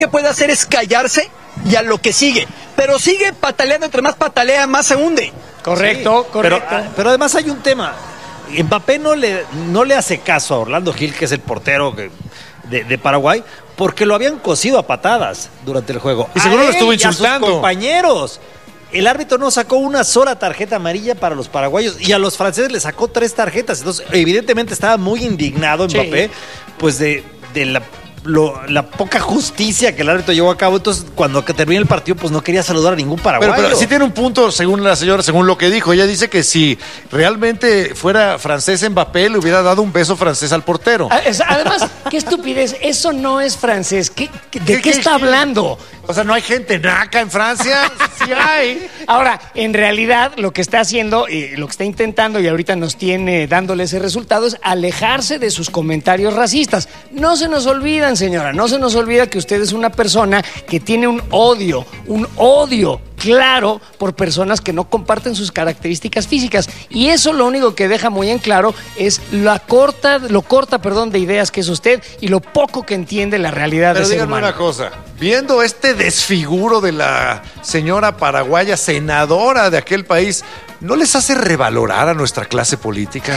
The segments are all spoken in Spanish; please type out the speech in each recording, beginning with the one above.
que puede hacer es callarse y a lo que sigue. Pero sigue pataleando, entre más patalea, más se hunde. Correcto, sí, correcto. Pero además hay un tema. Mbappé no le hace caso a Orlando Gil, que es el portero de Paraguay, porque lo habían cosido a patadas durante el juego. Y seguro lo estuvo insultando. A sus compañeros. El árbitro no sacó una sola tarjeta amarilla para los paraguayos y a los franceses le sacó 3 tarjetas. Entonces, evidentemente estaba muy indignado Mbappé, pues de la poca justicia que el árbitro llevó a cabo. Entonces, cuando termine el partido, pues no quería saludar a ningún paraguayo. Pero sí tiene un punto, según la señora, según lo que dijo. Ella dice que si realmente fuera francés Mbappé, le hubiera dado un beso francés al portero. Además, qué estupidez. Eso no es francés. ¿De qué está hablando? O sea, ¿no hay gente naca en Francia? Sí hay. Ahora, en realidad, lo que está haciendo, lo que está intentando, y ahorita nos tiene dándole ese resultado, es alejarse de sus comentarios racistas. No se nos olvidan, señora, no se nos olvida que usted es una persona que tiene un odio claro por personas que no comparten sus características físicas, y eso lo único que deja muy en claro es lo corta de ideas que es usted y lo poco que entiende la realidad del ser humano. Pero díganme una cosa, viendo este desfiguro de la señora paraguaya senadora de aquel país, ¿no les hace revalorar a nuestra clase política?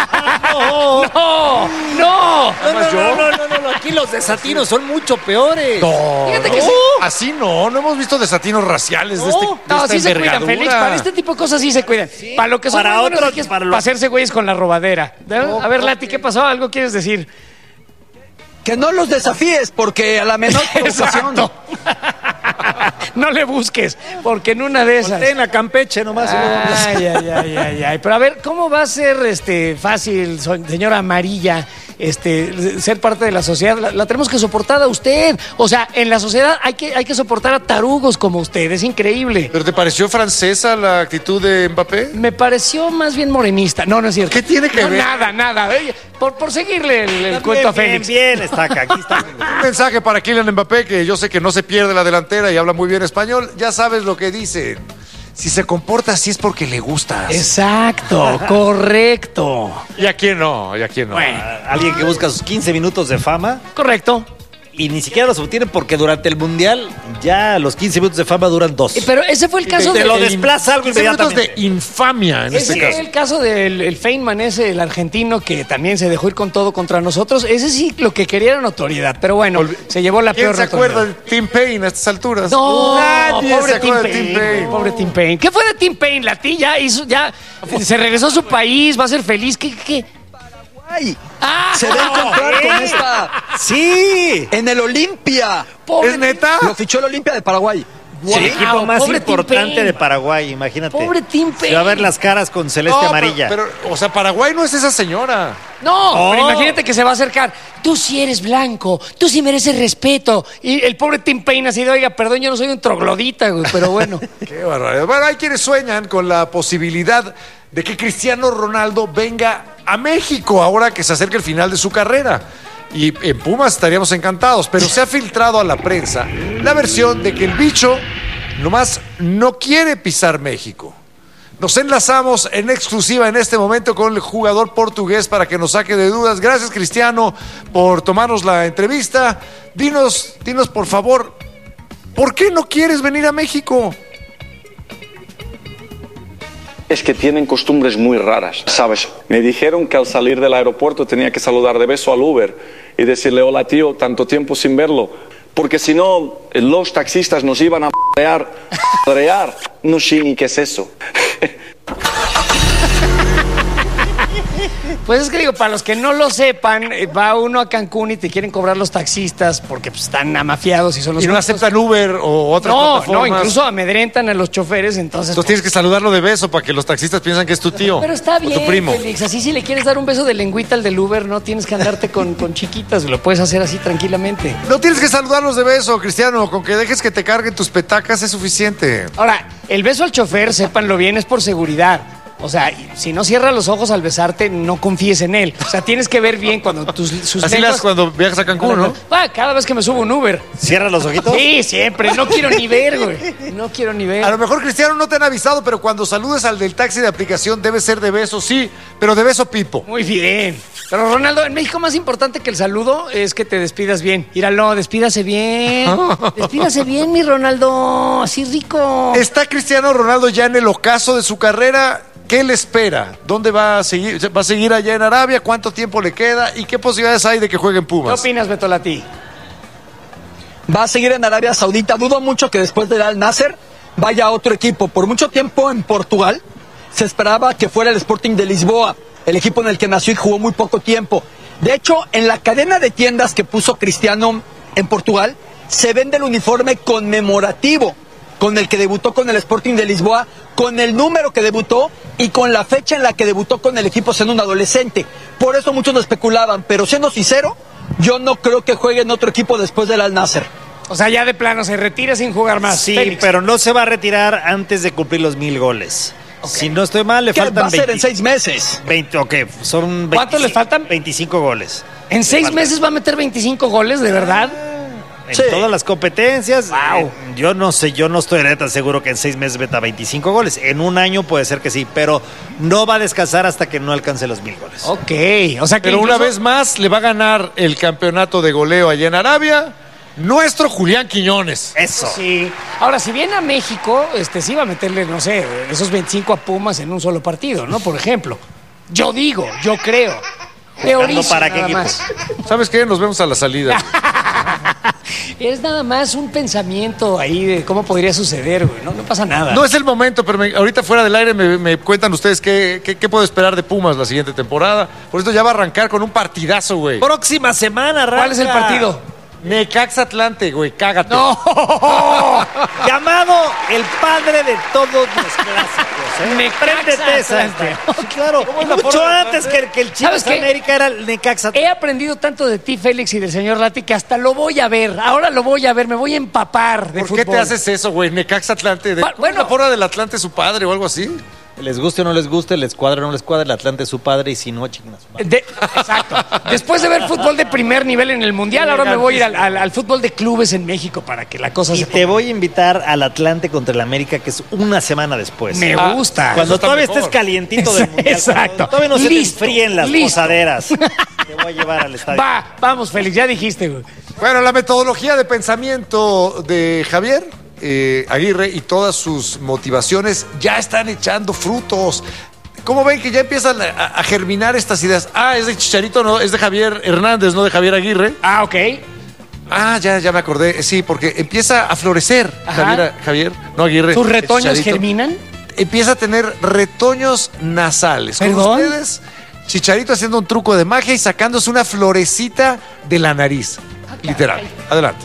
No. Aquí los desatinos son mucho peores. No. Fíjate que sí. Así no hemos visto desatinos raciales de esta sí se envergadura. cuidan, Félix. Para este tipo de cosas sí se cuidan. Sí. Para lo que son para otros, es para hacerse güeyes con la robadera. A ver, Lati, ¿qué pasó? ¿Algo quieres decir? Que no los desafíes, porque a la menor provocación. No le busques, porque en una de esas. Volteen a Campeche nomás. Ay. Pero a ver, ¿cómo va a ser fácil, señora Amarilla, ser parte de la sociedad? La tenemos que soportar a usted. O sea, en la sociedad hay que soportar a tarugos como usted. Es increíble. ¿Pero te pareció francesa la actitud de Mbappé? Me pareció más bien morenista. No es cierto. ¿Qué tiene que ver? Nada. Por seguirle el cuento a Félix. Bien, estaca, aquí está. Un mensaje para Kylian Mbappé, que yo sé que no se pierde la delantera y habla muy bien español. Ya sabes lo que dice. Si se comporta así es porque le gustas. Exacto, correcto. ¿Y a quién no? Bueno, Alguien que busca sus 15 minutos de fama correcto. y ni siquiera los obtiene porque durante el Mundial ya los 15 minutos de fama duran 2. Pero ese fue el caso Te lo desplaza algo 15 minutos inmediatamente. de infamia en Ese este caso. fue el caso del Feynman, el argentino que también se dejó ir con todo contra nosotros. Ese sí lo que quería era notoriedad, pero bueno, se llevó la ¿Quién peor se acuerda notoriedad. de Tim Payne a estas alturas? No, Nadie pobre se Tim acuerda de Tim Payne, Payne. pobre Tim Payne. ¿Qué fue de Tim Payne? La tía ya se regresó a su país, va a ser feliz. ¿Qué? Ay, se va a encontrar con esta. ¡Sí! En el Olimpia. ¿Es neta? Lo fichó el Olimpia de Paraguay. El equipo más pobre Tim importante Payne. de Paraguay, imagínate. Pobre Tim Se va a ver Payne. las caras con celeste amarilla. Pero, o sea, Paraguay no es esa señora. No, pero imagínate que se va a acercar. Tú sí eres blanco, tú sí mereces respeto. Y el pobre Tim Payne así de, oiga, perdón, yo no soy un troglodita, güey, pero bueno. Qué barbaridad. Bueno, hay quienes sueñan con la posibilidad de que Cristiano Ronaldo venga a México ahora que se acerca el final de su carrera. Y en Pumas estaríamos encantados, pero se ha filtrado a la prensa la versión de que el bicho nomás no quiere pisar México. Nos enlazamos en exclusiva en este momento con el jugador portugués para que nos saque de dudas. Gracias, Cristiano, por tomarnos la entrevista. Dinos por favor, ¿por qué no quieres venir a México? Es que tienen costumbres muy raras, ¿sabes? Me dijeron que al salir del aeropuerto tenía que saludar de beso al Uber y decirle, hola tío, tanto tiempo sin verlo. Porque si no, los taxistas nos iban a madrear. No sé ni qué es eso. Pues es que digo, para los que no lo sepan, va uno a Cancún y te quieren cobrar los taxistas porque pues, están amafiados y son los Y no únicos. aceptan Uber o otras plataformas. No, incluso amedrentan a los choferes, entonces Tienes que saludarlo de beso para que los taxistas piensan que es tu tío. pero está o bien, tu primo. Félix, así si le quieres dar un beso de lengüita al del Uber, no tienes que andarte con chiquitas, lo puedes hacer así tranquilamente. No tienes que saludarlos de beso, Cristiano. Con que dejes que te carguen tus petacas es suficiente. Ahora, el beso al chofer, sépanlo bien, es por seguridad. O sea, si no cierras los ojos al besarte, no confíes en él. O sea, tienes que ver bien cuando sus Así le haces cuando viajas a Cancún, ¿no? Cada vez que me subo un Uber. ¿Cierras los ojitos? Sí, siempre. No quiero ni ver, güey. No quiero ni ver. A lo mejor, Cristiano, no te han avisado, pero cuando saludes al del taxi de aplicación debe ser de beso, sí, pero de beso pipo. Muy bien. Pero Ronaldo, en México más importante que el saludo es que te despidas bien. Míralo, despídase bien. Despídase bien, mi Ronaldo. Así rico. ¿Está Cristiano Ronaldo ya en el ocaso de su carrera? ¿Qué le espera? ¿Dónde va a seguir? ¿Va a seguir allá en Arabia? ¿Cuánto tiempo le queda? ¿Y qué posibilidades hay de que juegue en ¿Qué Pumas? opinas, Beto Lati? Va a seguir en Arabia Saudita. Dudo mucho que después del Al Nasser vaya a otro equipo. Por mucho tiempo en Portugal se esperaba que fuera el Sporting de Lisboa, el equipo en el que nació y jugó muy poco tiempo. De hecho, en la cadena de tiendas que puso Cristiano en Portugal, se vende el uniforme conmemorativo con el que debutó con el Sporting de Lisboa, con el número que debutó y con la fecha en la que debutó con el equipo siendo un adolescente. Por eso muchos lo especulaban, pero siendo sincero, yo no creo que juegue en otro equipo después del Al Nasser. O sea, ya de plano se retira sin jugar más. Sí, Félix. pero no se va a retirar antes de cumplir los 1000 goles. Si no estoy mal, le ¿Qué faltan va a ser en 6 meses? 20, ok, son ¿Cuántos le faltan? 25 goles. ¿En 6 meses va a meter 25 goles, de verdad? En Sí. todas las competencias. Wow. Yo no sé, yo no estoy tan seguro que en 6 meses meta 25 goles. En un año puede ser que sí, pero no va a descansar hasta que no alcance los 1000 goles. Ok, o sea que Pero una incluso- vez más le va a ganar el campeonato de goleo allá en Arabia nuestro Julián Quiñones. Eso. Sí. Ahora, si viene a México, sí va a meterle, no sé, esos 25 a Pumas en un solo partido, ¿no? Por ejemplo. Yo digo, yo creo. Teorizo ¿para qué nada equipo? más. ¿Sabes qué? Nos vemos a la salida. Es nada más un pensamiento ahí de cómo podría suceder, güey. No pasa nada. No es el momento, pero ahorita fuera del aire me cuentan ustedes qué puedo esperar de Pumas la siguiente temporada. Por esto ya va a arrancar con un partidazo, güey. Próxima semana, arranca. ¿Cuál es el partido? Necaxa Atlante, güey, cágate. ¡No! Llamado el padre de todos los clásicos. Necaxa Préndete esa. Atlante. Sí, claro. ¿Cómo es la Mucho forma de antes que el ¿Sabes Chivas qué? América era el Necaxa. He aprendido tanto de ti, Félix, y del señor Lati, que hasta lo voy a ver. Ahora lo voy a ver, me voy a empapar de ¿Por fútbol. qué te haces eso, güey? Necaxa Atlante. Bueno. ¿Cómo es la forma del Atlante su padre o algo así? Les guste o no les guste, les cuadra o no les cuadra, el Atlante es su padre y si no, chinguen a su madre. Exacto. Después de ver fútbol de primer nivel en el Mundial, ahora me voy a ir al fútbol de clubes en México para que la cosa Y se te ponga. voy a invitar al Atlante contra el América, que es una semana después. Me gusta. Cuando está todavía mejor. estés calientito del Mundial. Exacto. Cuando todavía no se te Listo. enfríen las Listo. posaderas. Te voy a llevar al estadio. Vamos, Félix, ya dijiste, güey. Bueno, la metodología de pensamiento de Javier Aguirre y todas sus motivaciones ya están echando frutos. ¿Cómo ven que ya empiezan a germinar estas ideas? Ah, es de Chicharito, no, es de Javier Hernández, no de Javier Aguirre. Ah, ok. Ah, ya me acordé. Sí, porque empieza a florecer Ajá. Javier, no Aguirre. ¿Tus es retoños Chicharito. germinan? Empieza a tener retoños nasales. Con ¿Perdón? ustedes, Chicharito haciendo un truco de magia y sacándose una florecita de la nariz. Literal. Adelante.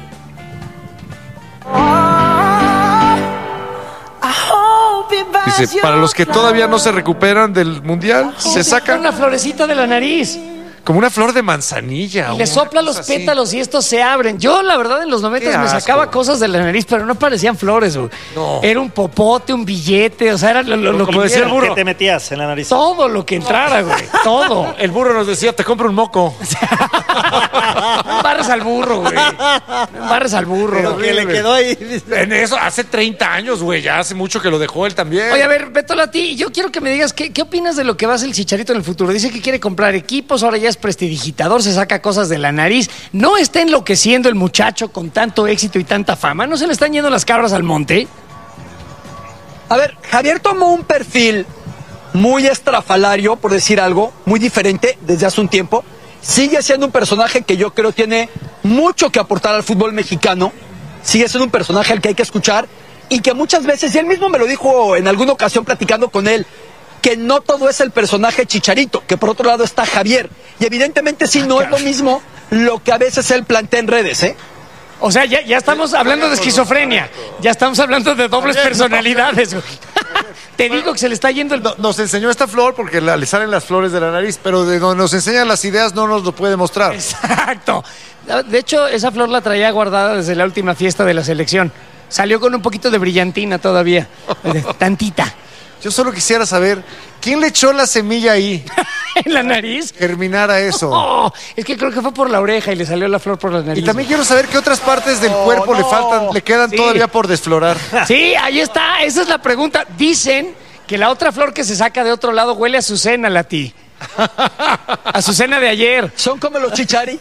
Dice, para los que todavía no se recuperan del mundial, se saca una florecita de la nariz. como una flor de manzanilla. Y le una sopla los cosa así. pétalos y estos se abren. Yo, la verdad, en los 90 Qué me asco. sacaba cosas de la nariz, pero no parecían flores, güey. No. Era un popote, un billete, o sea, era lo Como que decía el burro. burro. ¿Qué te metías en la nariz? Todo lo que entrara, güey. Todo. El burro nos decía, te compro un moco. No embarres al burro, güey. No embarres al burro. Lo güey. que le quedó ahí. En eso, hace 30 años, güey, ya hace mucho que lo dejó él también. Oye, a ver, Beto Lati, yo quiero que me digas qué opinas de lo que va a hacer el Chicharito en el futuro. Dice que quiere comprar equipos, ahora ya es prestidigitador, se saca cosas de la nariz. ¿No está enloqueciendo el muchacho con tanto éxito y tanta fama? ¿No se le están yendo las cabras al monte? A ver, Javier tomó un perfil muy estrafalario, por decir algo, muy diferente desde hace un tiempo. Sigue siendo un personaje que yo creo tiene mucho que aportar al fútbol mexicano. Sigue siendo un personaje al que hay que escuchar y que muchas veces, y él mismo me lo dijo en alguna ocasión platicando con él, que no todo es el personaje Chicharito, que por otro lado está Javier. Y evidentemente sí, no es lo mismo lo que a veces él plantea en redes, ¿eh? O sea, ya estamos hablando de esquizofrenia. Ya estamos hablando de dobles personalidades, güey. Te digo que se le está yendo el... Nos enseñó esta flor porque le salen las flores de la nariz, pero de donde nos enseñan las ideas no nos lo puede mostrar. Exacto. De hecho, esa flor la traía guardada desde la última fiesta de la selección. Salió con un poquito de brillantina todavía. Tantita. Yo solo quisiera saber, ¿quién le echó la semilla ahí? ¿En la nariz? Germinara eso. Oh, es que creo que fue por la oreja y le salió la flor por la nariz. Y también quiero saber qué otras partes del cuerpo le quedan Sí. todavía por desflorar. Sí, ahí está, esa es la pregunta. Dicen que la otra flor que se saca de otro lado huele a Azucena, Lati. Azucena de ayer. Son como los chichari.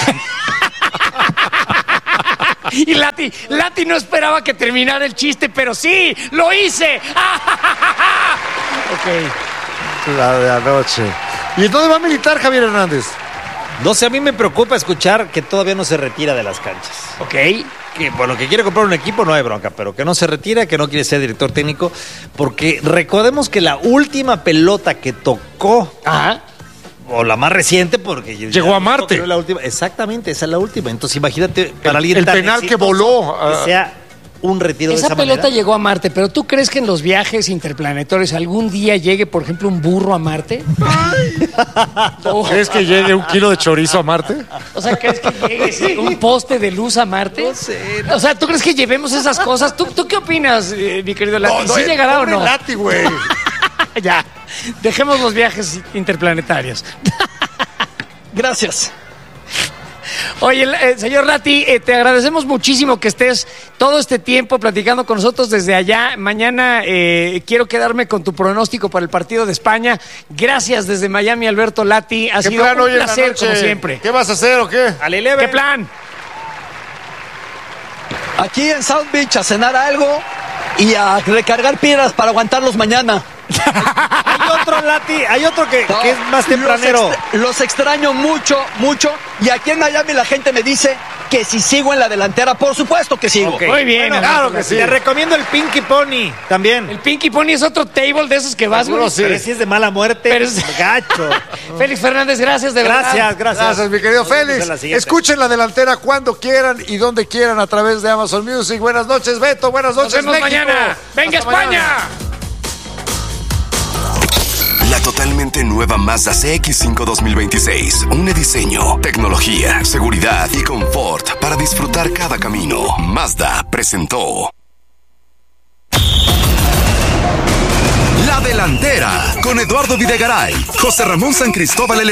Y Lati no esperaba que terminara el chiste, pero sí, lo hice. Ok. La de anoche. ¿Y en dónde va a militar Javier Hernández? No sé, a mí me preocupa escuchar que todavía no se retira de las canchas. Ok. Que bueno, que quiere comprar un equipo no hay bronca, pero que no se retira, que no quiere ser director técnico, porque recordemos que la última pelota que tocó, Ajá. o la más reciente, porque Llegó a Marte. La última, exactamente, esa es la última. Entonces imagínate para alguien el tan penal que exitoso, voló, que sea un retiro de Esa esa pelota manera. llegó a Marte, pero ¿tú crees que en los viajes interplanetarios algún día llegue, por ejemplo, un burro a Marte? ¿Crees que llegue 1 kilo de chorizo a Marte? O sea, ¿crees que llegue un poste de luz a Marte? No sé. O sea, ¿tú crees que llevemos esas cosas? ¿Tú qué opinas, mi querido Lati? ¿Sí llegará o pobre no? Lati, güey. Ya, dejemos los viajes interplanetarios. Gracias. Oye, señor Lati, te agradecemos muchísimo que estés todo este tiempo platicando con nosotros desde allá. Mañana quiero quedarme con tu pronóstico para el partido de España. Gracias desde Miami, Alberto Lati. Ha ¿Qué sido plan un hoy en la placer, noche? como siempre. ¿Qué vas a hacer o qué? Al Eleven. ¿Qué plan? Aquí en South Beach a cenar algo y a recargar piedras para aguantarlos mañana. Hay otro Lati, hay otro que es más Los tempranero. los extraño mucho, mucho. Y aquí en Miami la gente me dice que si sigo en la delantera, por supuesto que sigo. Ok. Muy bien, Bueno, Alberto claro que Lati. sí. Te recomiendo el Pinky Pony también. El Pinky Pony es otro table de esos que vas, Seguro güey. sí. Pero si es de mala muerte, Pero es- gacho. Félix Fernández, gracias de verdad. Gracias, gracias. Gracias, mi querido Nos vemos Félix. en la siguiente. Escuchen la delantera cuando quieran y donde quieran a través de Amazon Music. Buenas noches, Beto. Buenas Nos noches, vemos México. mañana. ¡Venga, Hasta España! mañana. La totalmente nueva Mazda CX-5 2026. Une diseño, tecnología, seguridad y confort para disfrutar cada camino. Mazda presentó La Delantera con Eduardo Videgaray, José Ramón San Cristóbal